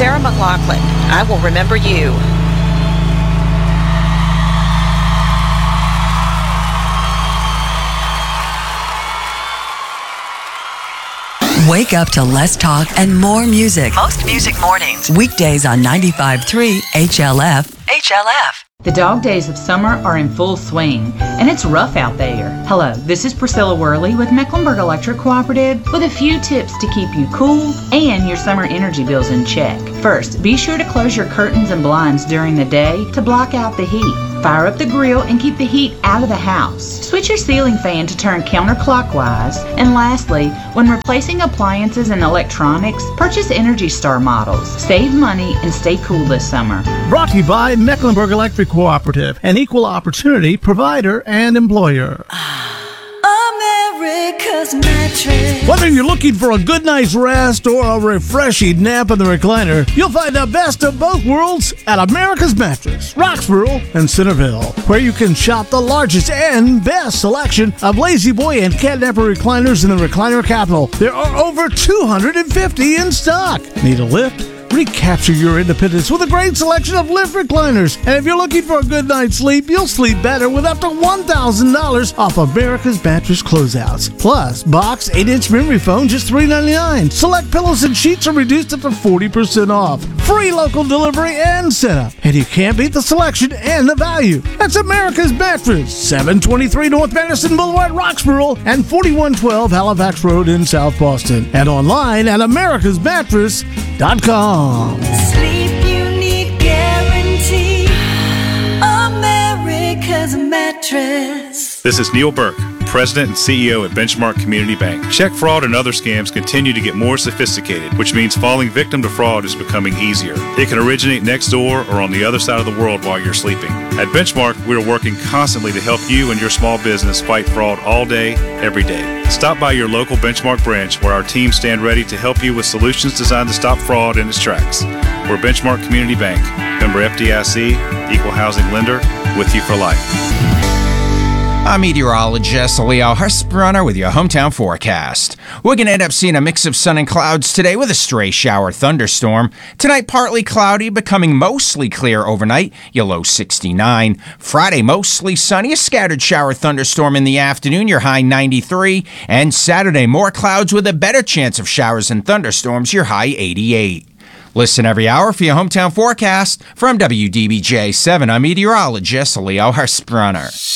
Sarah McLaughlin, I will remember you. Wake up to less talk and more music. Most music mornings. Weekdays on 95.3 HLF. The dog days of summer are in full swing, and it's rough out there. Hello, this is Priscilla Worley with Mecklenburg Electric Cooperative with a few tips to keep you cool and your summer energy bills in check. First, be sure to close your curtains and blinds during the day to block out the heat. Fire up the grill and keep the heat out of the house. Switch your ceiling fan to turn counterclockwise. And lastly, when replacing appliances and electronics, purchase Energy Star models. Save money and stay cool this summer. Brought to you by Mecklenburg Electric Cooperative, an equal opportunity provider and employer. America's Mattress. Whether you're looking for a good night's rest or a refreshing nap in the recliner, you'll find the best of both worlds at America's Mattress, Roxborough and Centerville, where you can shop the largest and best selection of Lazy Boy and Cat Napper recliners in the recliner capital. There are over 250 in stock. Need a lift? Recapture your independence with a great selection of lift recliners. And if you're looking for a good night's sleep, you'll sleep better with up to $1,000 off America's Mattress closeouts. Plus, box 8-inch memory foam just $3.99. Select pillows and sheets are reduced up to 40% off. Free local delivery and setup. And you can't beat the selection and the value. That's America's Mattress. 723 North Madison Boulevard, Roxborough, and 4112 Halifax Road in South Boston. And online at americasmattress.com. Sleep you need guarantee. America's Mattress. This is Neil Burke, President and CEO at Benchmark Community Bank. Check fraud and other scams continue to get more sophisticated, which means falling victim to fraud is becoming easier. It can originate next door or on the other side of the world while you're sleeping. At Benchmark, we are working constantly to help you and your small business fight fraud all day, every day. Stop by your local Benchmark branch where our team stand ready to help you with solutions designed to stop fraud in its tracks. We're Benchmark Community Bank, member FDIC, equal housing lender, with you for life. I'm meteorologist Leo Husbrunner with your hometown forecast. We're going to end up seeing a mix of sun and clouds today with a stray shower thunderstorm. Tonight, partly cloudy, becoming mostly clear overnight, your low 69. Friday, mostly sunny, a scattered shower thunderstorm in the afternoon, your high 93. And Saturday, more clouds with a better chance of showers and thunderstorms, your high 88. Listen every hour for your hometown forecast. From WDBJ 7, I'm meteorologist Leo Husbrunner.